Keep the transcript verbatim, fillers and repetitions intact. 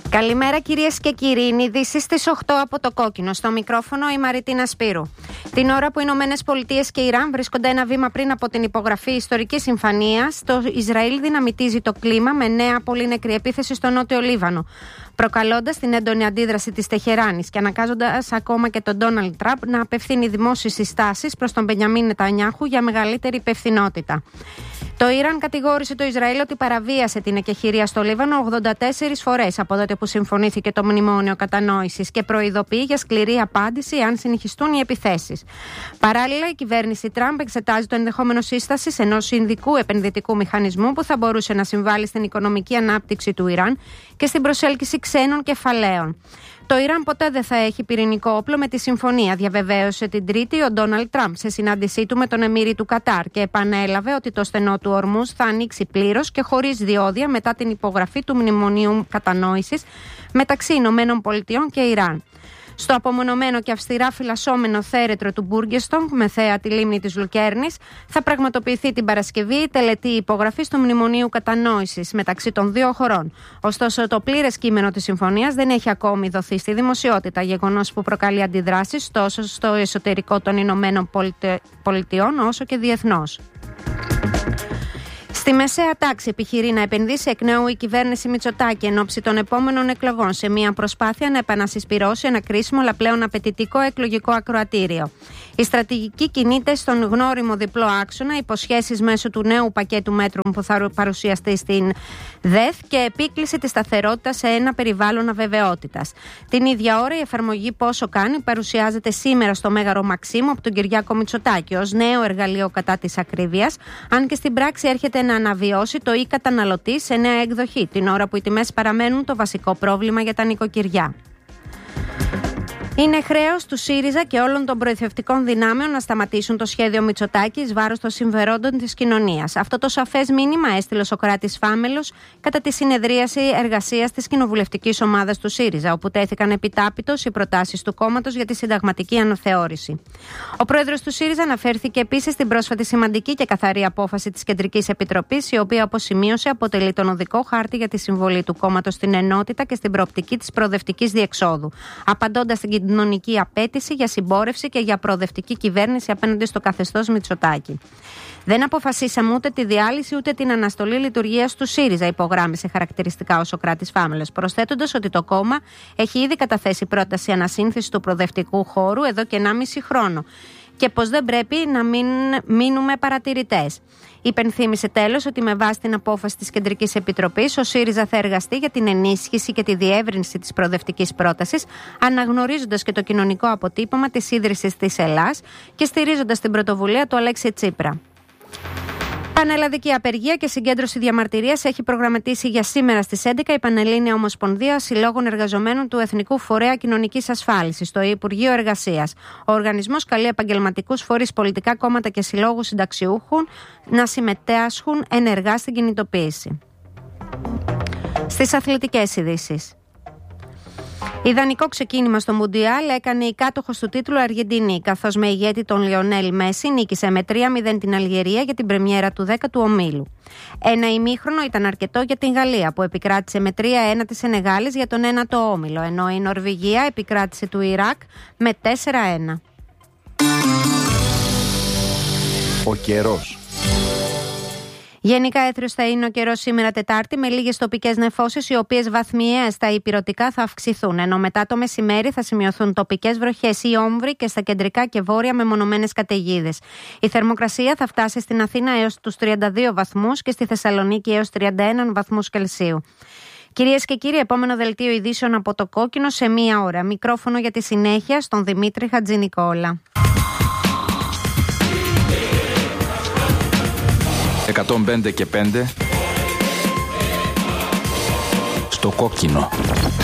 Καλημέρα κυρίες και κύριοι, είναι ειδήσεις στις οκτώ από το Κόκκινο. Στο μικρόφωνο η Μαριτίνα Σπύρου. Την ώρα που οι Ηνωμένες Πολιτείες και Ιράν βρίσκονται ένα βήμα πριν από την υπογραφή ιστορικής συμφωνίας, το Ισραήλ δυναμητίζει το κλίμα με νέα πολύ νεκρή επίθεση στο Νότιο Λίβανο, προκαλώντας την έντονη αντίδραση της Τεχεράνης και αναγκάζοντας ακόμα και τον Ντόναλντ Τραμπ να απευθύνει δημόσιες συστάσεις προς τον Μπενιαμίν Νετανιάχου για μεγαλύτερη υπευθυνότητα. Το Ιράν κατηγόρησε το Ισραήλ ότι παραβίασε την εκεχηρία στο Λίβανο ογδόντα τέσσερις φορές από τότε που συμφωνήθηκε το μνημόνιο κατανόησης και προειδοποιεί για σκληρή απάντηση αν συνεχιστούν οι επιθέσεις. Παράλληλα, η κυβέρνηση Τραμπ εξετάζει το ενδεχόμενο σύστασης ενός Ινδικού επενδυτικού μηχανισμού που θα μπορούσε να συμβάλλει στην οικονομική ανάπτυξη του Ιράν και στην προσέλκυση ξένων κεφαλαίων. Το Ιράν ποτέ δεν θα έχει πυρηνικό όπλο με τη συμφωνία, διαβεβαίωσε την Τρίτη ο Ντόναλντ Τραμπ σε συνάντησή του με τον Εμμύρη του Κατάρ και επανέλαβε ότι το στενό του Ορμούζ θα ανοίξει πλήρως και χωρίς διόδια μετά την υπογραφή του Μνημονίου Κατανόησης μεταξύ Ηνωμένων Πολιτειών και Ιράν. Στο απομονωμένο και αυστηρά φυλασσόμενο θέρετρο του Μπούργκεστονγκ, με θέα τη λίμνη της Λουκέρνης, θα πραγματοποιηθεί την Παρασκευή η τελετή υπογραφής του Μνημονίου Κατανόησης μεταξύ των δύο χωρών. Ωστόσο, το πλήρες κείμενο της συμφωνίας δεν έχει ακόμη δοθεί στη δημοσιότητα, γεγονός που προκαλεί αντιδράσεις τόσο στο εσωτερικό των Ηνωμένων Πολιτειών όσο και διεθνώς. Στη μεσαία τάξη επιχειρεί να επενδύσει εκ νέου η κυβέρνηση Μητσοτάκη εν ώψη των επόμενων εκλογών σε μια προσπάθεια να επανασυσπυρώσει ένα κρίσιμο αλλά πλέον απαιτητικό εκλογικό ακροατήριο. Η στρατηγική κινείται στον γνώριμο διπλό άξονα, υποσχέσεις μέσω του νέου πακέτου μέτρων που θα παρουσιαστεί στην ΔΕΘ και επίκληση της σταθερότητας σε ένα περιβάλλον αβεβαιότητας. Την ίδια ώρα η εφαρμογή Πόσο Κάνει παρουσιάζεται σήμερα στο Μέγαρο Μαξίμου από τον Κυριάκο Μητσοτάκη ως νέο εργαλείο κατά της ακρίβειας, αν και στην πράξη έρχεται να αναβιώσει το e-καταναλωτή σε νέα εκδοχή, την ώρα που οι τιμές παραμένουν το βασικό πρόβλημα για τα νοικοκυριά. Είναι χρέος του ΣΥΡΙΖΑ και όλων των προηθευτικών δυνάμεων να σταματήσουν το σχέδιο Μητσοτάκη εις βάρος των συμφερόντων της κοινωνίας. Αυτό το σαφές μήνυμα έστειλε ο Σωκράτης Φάμελος κατά τη συνεδρίαση εργασίας της κοινοβουλευτικής ομάδας του ΣΥΡΙΖΑ, όπου τέθηκαν επιτάπητος οι προτάσεις του κόμματος για τη συνταγματική αναθεώρηση. Ο πρόεδρος του ΣΥΡΙΖΑ αναφέρθηκε επίσης στην πρόσφατη σημαντική και καθαρή απόφαση της Κεντρικής Επιτροπής, η οποία, όπως σημείωσε, αποτελεί τον οδικό χάρτη για τη συμβολή του κόμματος στην ενότητα και στην προοπτική της προοδευτικής διεξόδου, απαντώντας στην κοινωνική απέτηση για συμπόρευση και για προοδευτική κυβέρνηση απέναντι στο καθεστώς Μητσοτάκη. Δεν αποφασίσαμε ούτε τη διάλυση ούτε την αναστολή λειτουργίας του ΣΥΡΙΖΑ, υπογράμμισε χαρακτηριστικά ο Σωκράτης Φάμελος, προσθέτοντας ότι το κόμμα έχει ήδη καταθέσει πρόταση ανασύνθεσης του προοδευτικού χώρου εδώ και ενάμιση χρόνο και πως δεν πρέπει να μην μείνουμε παρατηρητές. Υπενθύμησε τέλος ότι με βάση την απόφαση της Κεντρικής Επιτροπής ο ΣΥΡΙΖΑ θα εργαστεί για την ενίσχυση και τη διεύρυνση της προοδευτικής πρότασης, αναγνωρίζοντας και το κοινωνικό αποτύπωμα της ίδρυσης της Ελλάς και στηρίζοντας την πρωτοβουλία του Αλέξη Τσίπρα. Πανελλαδική απεργία και συγκέντρωση διαμαρτυρίας έχει προγραμματίσει για σήμερα στις έντεκα η Πανελλήνια Ομοσπονδία Συλλόγων Εργαζομένων του Εθνικού Φορέα Κοινωνικής Ασφάλισης, στο Υπουργείο Εργασίας. Ο οργανισμός καλεί επαγγελματικούς φορείς, πολιτικά κόμματα και συλλόγους συνταξιούχων να συμμετάσχουν ενεργά στην κινητοποίηση. Στις αθλητικές ειδήσεις. Ιδανικό ξεκίνημα στο Μουντιάλ έκανε η κάτοχος του τίτλου Αργεντινή, καθώς με ηγέτη τον Λιονέλ Μέση νίκησε με τρία μηδέν την Αλγερία για την πρεμιέρα του δέκατου ομίλου. Ένα ημίχρονο ήταν αρκετό για την Γαλλία, που επικράτησε με τρία ένα τη Σενεγάλης για τον ένατο όμιλο, ενώ η Νορβηγία επικράτησε του Ιράκ με τέσσερα ένα. Ο καιρός. Γενικά έθριος θα είναι ο καιρός σήμερα Τετάρτη, με λίγες τοπικές νεφώσεις, οι οποίες βαθμιαία στα ηπειρωτικά θα αυξηθούν, ενώ μετά το μεσημέρι θα σημειωθούν τοπικές βροχές ή όμβροι και στα κεντρικά και βόρεια μεμονωμένες καταιγίδες. Η θερμοκρασία θα φτάσει στην Αθήνα έως τους τριάντα δύο βαθμούς και στη Θεσσαλονίκη έως τριάντα ένα βαθμούς Κελσίου. Κυρίες και κύριοι, επόμενο δελτίο ειδήσεων από το Κόκκινο σε μία ώρα. Μικρόφωνο για τη συνέχεια στον Δημήτρη Χατζηνικόλα. εκατόν πέντε και πέντε στο Κόκκινο.